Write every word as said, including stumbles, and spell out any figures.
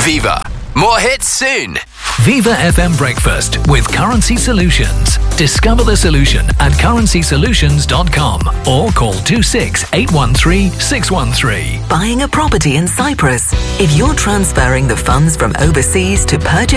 Viva. More hits soon. Viva F M Breakfast with Currency Solutions. Discover the solution at currency solutions dot com or call two six eight one three six one three. Buying a property in Cyprus? If you're transferring the funds from overseas to purchase